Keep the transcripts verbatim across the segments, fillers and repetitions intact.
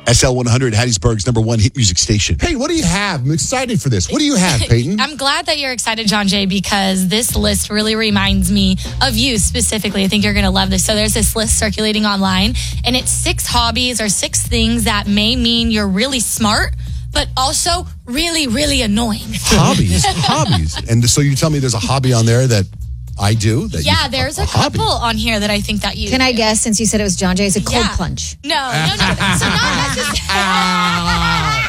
S L one hundred, Hattiesburg's number one hit music station. Hey, what do you have? I'm excited for this. What do you have, Peyton? I'm glad that you're excited, John Jay, because this list really reminds me of you specifically. I think you're going to love this. So there's this list circulating online, and it's six hobbies or six things that may mean you're really smart, but also really, really annoying. Hobbies? Hobbies. And so you tell me there's a hobby on there that I do? That yeah, you, there's a, a, a couple hobby. on here that I think that you Can do. I guess, since you said it was John Jay, it's a cold Yeah. plunge? No, no, no. So not necessarily.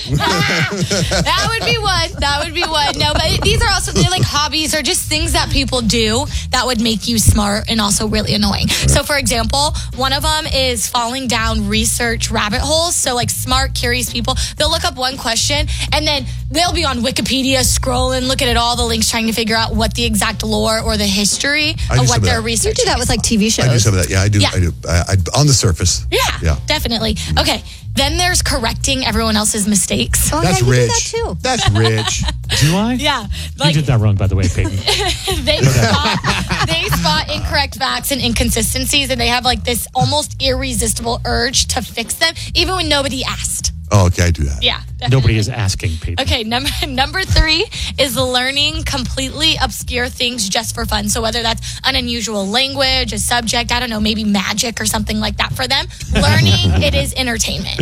That would be one. That would be one. No, but these are also, they're like hobbies or just things that people do that would make you smart and also really annoying. So, for example, one of them is falling down research rabbit holes. So, like smart, curious people, they'll look up one question and then they'll be on Wikipedia scrolling, looking at all the links, trying to figure out what the exact lore or the history I do of some what of they're that. You researching. do that with like T V shows. I do some of that. Yeah, I do. Yeah. I do. I, I, on the surface. Yeah, Yeah. definitely. Okay, then there's correcting everyone else's mistakes. Oh, That's yeah, you rich. do that too. That's rich. Do I? Yeah, You like did that wrong, by the way, Peyton. they spot they spot incorrect facts and inconsistencies, and they have like this almost irresistible urge to fix them, even when nobody asked. Oh, okay, I do that. Yeah, Nobody definitely. is asking, Peyton. Okay, number number three is learning completely obscure things just for fun. So whether that's an unusual language, a subject, I don't know, maybe magic or something like that for them. Learning, it is entertainment.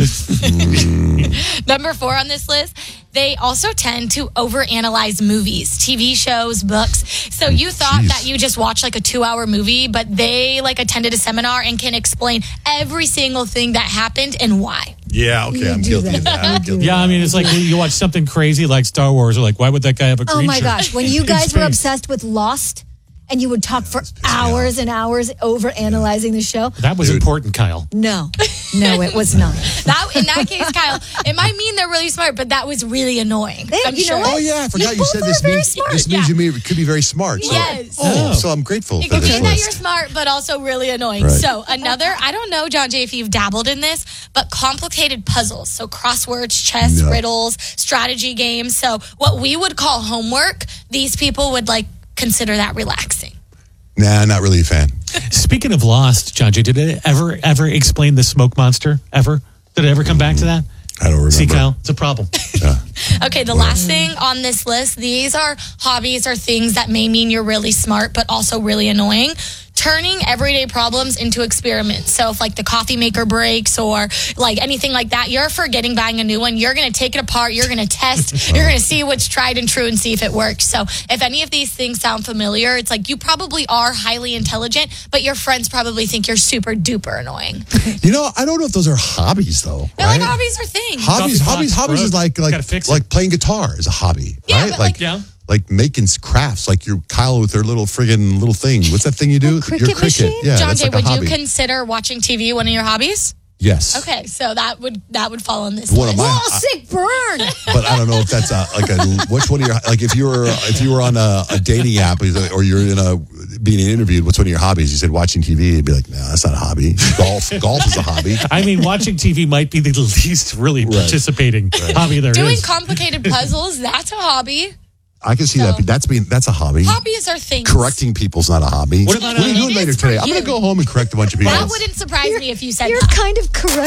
Number four on this list, they also tend to overanalyze movies, T V shows, books. So you thought Jeez. that you just watched like a two-hour movie, but they like attended a seminar and can explain every single thing that happened and why. Yeah, okay, I'm do guilty that. of that. I'm guilty. Yeah, I mean, it's like you watch something crazy like Star Wars, or like, why would that guy have a green Oh my shirt gosh, when you in guys were space? obsessed with Lost and you would talk for hours and hours over analyzing the show. That was Dude. important, Kyle. No, no, it was not. That in that case, Kyle, it might mean they're really smart, but that was really annoying. They- I'm you know sure. what? Oh, yeah, I forgot You you, said both this are very means, smart. this means Yeah. you may, could be very smart. So, Yes. Oh, Oh. so I'm grateful It for could this mean that list. you're smart, but also really annoying. Right. So another, I don't know, John Jay, if you've dabbled in this, but complicated puzzles. So crosswords, chess, No. riddles, strategy games. So what we would call homework, these people would like consider that relaxing. Nah, not really a fan. Speaking of Lost, John Jay, did it ever, ever explain the smoke monster? Ever? Did it ever come back to that? I don't remember. See, Kyle, it's a problem. Okay, the last thing on this list, these are hobbies or things that may mean you're really smart, but also really annoying. Turning everyday problems into experiments. So if like the coffee maker breaks or like anything like that, you're forgetting buying a new one. You're going to take it apart. You're going to test. You're going to see what's tried and true and see if it works. So if any of these things sound familiar, it's like you probably are highly intelligent, but your friends probably think you're super duper annoying. You know, I don't know if those are hobbies, though. They're right? like hobbies or things. Hobbies, Coffee hobbies, pot hobbies broke. is like Gotta like fix it. like playing guitar is a hobby, Yeah, right? but like- Yeah. like making crafts, like your Kyle with their little friggin' little thing. What's that thing you do? Oh, cricket your cricket. machine? Yeah, John that's Jay, like a would hobby. you consider watching T V one of your hobbies? Yes. Okay, so that would that would fall on this One of list. my- Oh, sick burn. But I don't know if that's a, like a which one of your like if you were if you were on a, a dating app or you're in a being interviewed, what's one of your hobbies? You said watching T V. You'd be like, no, that's not a hobby. Golf, golf is a hobby. I mean, watching T V might be the least really participating hobby there is. Doing complicated puzzles, that's a hobby. I can see So- that. That's being that's a hobby. Hobbies are things. Correcting people's not a hobby. What about what are you a- doing It later is for today? I'm going you. to go home and correct a bunch of people. That wouldn't surprise me if you said You're that. kind of correct.